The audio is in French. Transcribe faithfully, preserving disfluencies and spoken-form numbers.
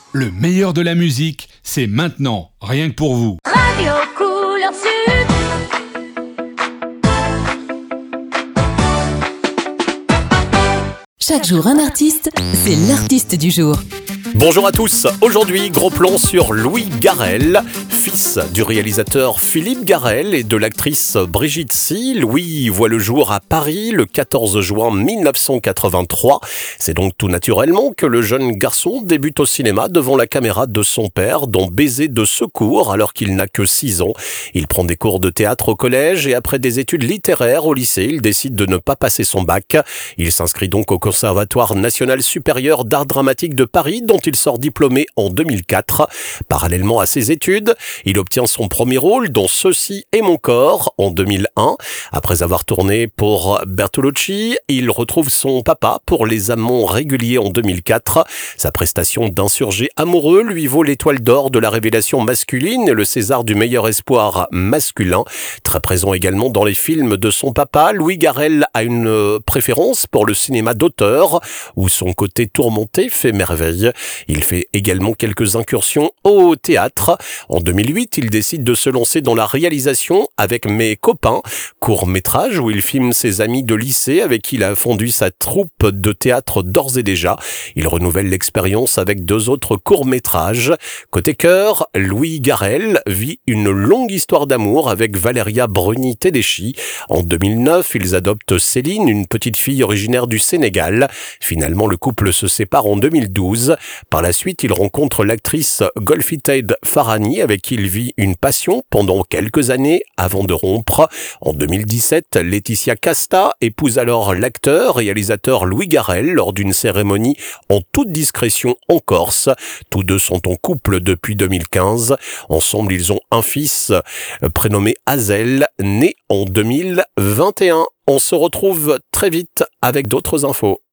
Le meilleur de la musique, c'est maintenant, rien que pour vous. Radio Couleur Sud. Chaque jour un artiste, c'est l'artiste du jour. Bonjour à tous, aujourd'hui gros plan sur Louis Garrel, fils du réalisateur Philippe Garrel et de l'actrice Brigitte Si. Louis voit le jour à Paris le quatorze juin mille neuf cent quatre-vingt-trois. C'est donc tout naturellement que le jeune garçon débute au cinéma devant la caméra de son père dans Baiser de secours alors qu'il n'a que six ans. Il prend des cours de théâtre au collège et après des études littéraires au lycée, il décide de ne pas passer son bac. Il s'inscrit donc au Conservatoire national supérieur d'art dramatique de Paris dont il sort diplômé en deux mille quatre. Parallèlement à ses études, il obtient son premier rôle dans Ceci est mon corps en deux mille un. Après avoir tourné pour Bertolucci, il retrouve son papa pour Les Amants réguliers en deux mille quatre. Sa prestation d'insurgé amoureux lui vaut l'étoile d'or de la révélation masculine et le César du meilleur espoir masculin. Très présent également dans les films de son papa, Louis Garrel a une préférence pour le cinéma d'auteur où son côté tourmenté fait merveille. Il fait également quelques incursions au théâtre. En deux mille huit, il décide de se lancer dans la réalisation avec Mes copains, court-métrage où il filme ses amis de lycée avec qui il a fondu sa troupe de théâtre d'ores et déjà. Il renouvelle l'expérience avec deux autres courts-métrages. Côté cœur, Louis Garrel vit une longue histoire d'amour avec Valéria Bruni-Tedeschi. En deux mille neuf, ils adoptent Céline, une petite fille originaire du Sénégal. Finalement, le couple se sépare en deux mille douze. Par la suite, il rencontre l'actrice Golfitaid Farhani avec qui il vit une passion pendant quelques années avant de rompre. En deux mille dix-sept, Laetitia Casta épouse alors l'acteur, réalisateur Louis Garrel lors d'une cérémonie en toute discrétion en Corse. Tous deux sont en couple depuis deux mille quinze. Ensemble, ils ont un fils prénommé Hazel, né en deux mille vingt et un. On se retrouve très vite avec d'autres infos.